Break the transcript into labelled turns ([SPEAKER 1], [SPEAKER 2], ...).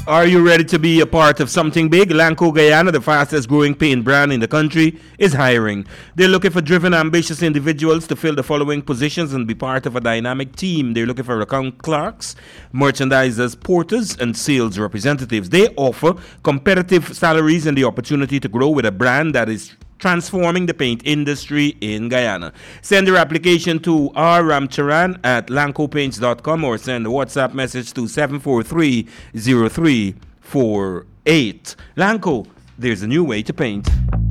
[SPEAKER 1] Are you ready to be a part of something big? Lanco Guyana, the fastest growing paint brand in the country, is hiring. They're looking for driven, ambitious individuals to fill the following positions and be part of a dynamic team. They're looking for account clerks, merchandisers, porters, and sales representatives. They offer competitive salaries and the opportunity to grow with a brand that is transforming the paint industry in Guyana. Send your application to rramcharan at lancopaints.com or send a WhatsApp message to 743-0348. Lanco, there's a new way to paint.